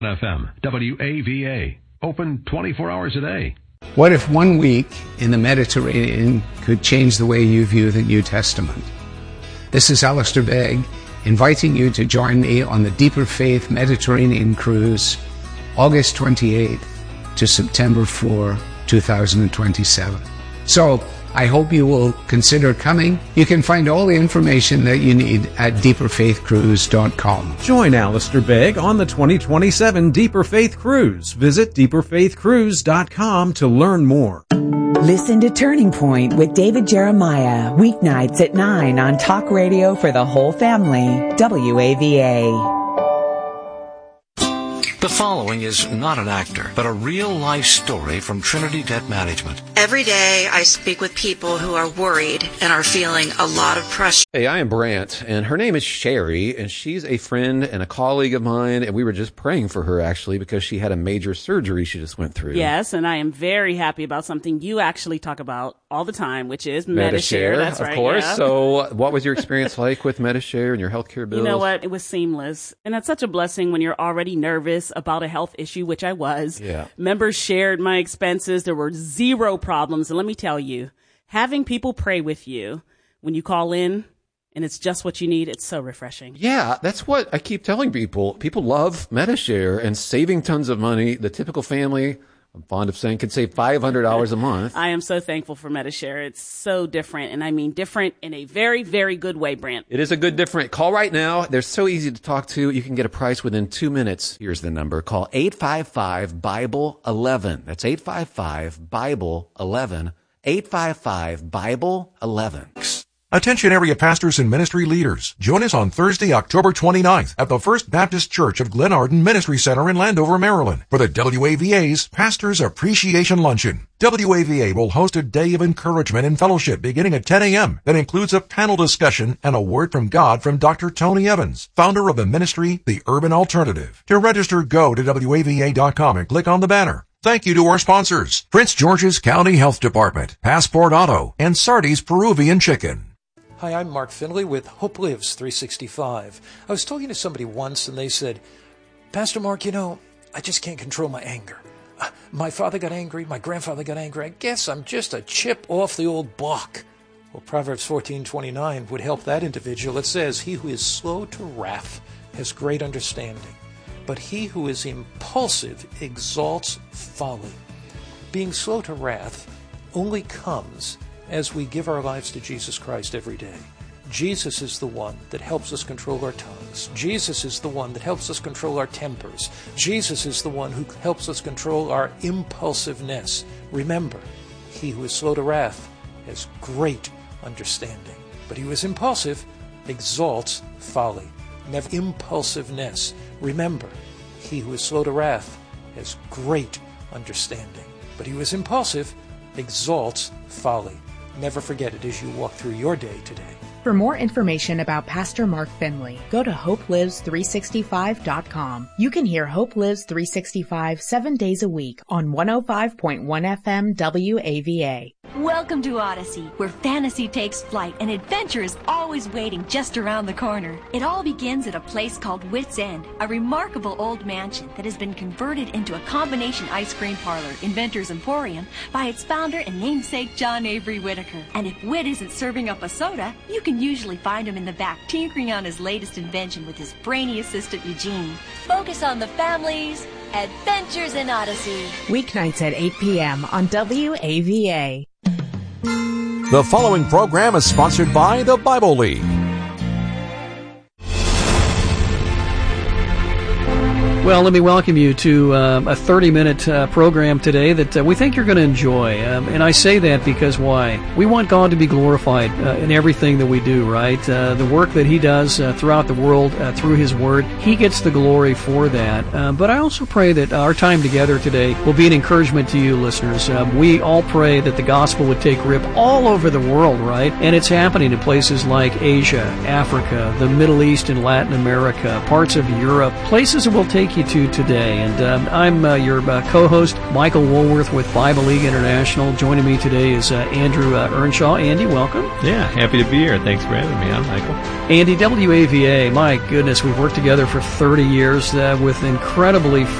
FM, WAVA, open 24 hours a day. What if 1 week in the Mediterranean could change the way you view the New Testament? This is Alistair Begg, inviting you to join me on the Deeper Faith Mediterranean Cruise, August 28th to September 4, 2027. So, I hope you will consider coming. You can find all the information that you need at deeperfaithcruise.com. Join Alistair Begg on the 2027 Deeper Faith Cruise. Visit deeperfaithcruise.com to learn more. Listen to Turning Point with David Jeremiah, weeknights at 9 on Talk Radio for the whole family, WAVA. The following is not an actor, but a real-life story from Trinity Debt Management. Every day I speak with people who are worried and are feeling a lot of pressure. Hey, I am Brant, and her name is Sherry, and she's a friend and a colleague of mine, and we were just praying for her, actually, because she had a major surgery she just went through. Yes, and I am very happy about something you actually talk about all the time, which is Medi-Share. That's right, of course. Yeah. So what was your experience like with Medi-Share and your healthcare bills? You know what? It was seamless. And that's such a blessing when you're already nervous about a health issue, which I was. Yeah. Members shared my expenses. There were zero problems. And let me tell you, having people pray with you when you call in and it's just what you need, it's so refreshing. Yeah, that's what I keep telling people. People love Medi-Share and saving tons of money. The typical family, I'm fond of saying, could save $500 a month. I am so thankful for Medi-Share. It's so different, and I mean different in a very, very good way, Brant. It is a good different. Call right now. They're so easy to talk to. You can get a price within 2 minutes. Here's the number. Call 855-BIBLE-11. That's 855-BIBLE-11. 855-BIBLE-11. Attention area pastors and ministry leaders. Join us on Thursday, October 29th at the First Baptist Church of Glenarden Ministry Center in Landover, Maryland for the WAVA's Pastors Appreciation Luncheon. WAVA will host a day of encouragement and fellowship beginning at 10 a.m. that includes a panel discussion and a word from God from Dr. Tony Evans, founder of the ministry, The Urban Alternative. To register, go to WAVA.com and click on the banner. Thank you to our sponsors, Prince George's County Health Department, Passport Auto, and Sardi's Peruvian Chicken. Hi, I'm Mark Finley with Hope Lives 365. I was talking to somebody once and they said, Pastor Mark, you know, I just can't control my anger. My father got angry, my grandfather got angry. I guess I'm just a chip off the old block. Well, Proverbs 14:29 would help that individual. It says, he who is slow to wrath has great understanding, but he who is impulsive exalts folly. Being slow to wrath only comes as we give our lives to Jesus Christ every day. Jesus is the one that helps us control our tongues. Jesus is the one that helps us control our tempers. Jesus is the one who helps us control our impulsiveness. Remember, he who is slow to wrath has great understanding, but he who is impulsive exalts folly. Never impulsiveness. Remember, he who is slow to wrath has great understanding, but he who is impulsive exalts folly. Never forget it as you walk through your day today. For more information about Pastor Mark Finley, go to HopeLives365.com. You can hear Hope Lives 365 7 days a week on 105.1 FM WAVA. Welcome to Odyssey, where fantasy takes flight and adventure is always waiting just around the corner. It all begins at a place called Wits End, a remarkable old mansion that has been converted into a combination ice cream parlor, Inventor's Emporium, by its founder and namesake John Avery Whitaker. And if Whit isn't serving up a soda, you can usually find him in the back tinkering on his latest invention with his brainy assistant Eugene. Focus on the family's adventures in Odyssey. Weeknights at 8 p.m. on WAVA. The following program is sponsored by the Bible League. Well, let me welcome you to a 30-minute program today that we think you're going to enjoy. And I say that because why? We want God to be glorified in everything that we do, right? The work that He does throughout the world through His Word, He gets the glory for that. But I also pray that our time together today will be an encouragement to you, listeners. We all pray that the gospel would take grip all over the world, right? And it's happening in places like Asia, Africa, the Middle East and Latin America, parts of Europe, places that will take thank you to today. And I'm your co-host, Michael Woolworth with Bible League International. Joining me today is Andrew Earnshaw. Andy, welcome. Yeah, happy to be here. Thanks for having me. I'm Michael. Andy, WAVA, my goodness, we've worked together for 30 years with incredibly